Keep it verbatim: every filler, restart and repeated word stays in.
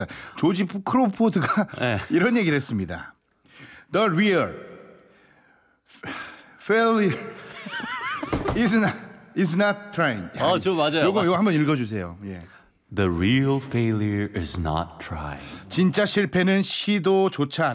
조지 크로포드가 네. 이런 얘기를 했습니다. The real failure is not is not trying. 어, 저 맞아요. 요거 요거 한번 읽어주세요. 예. The real failure is not trying. 진짜 실패는 시도조차 안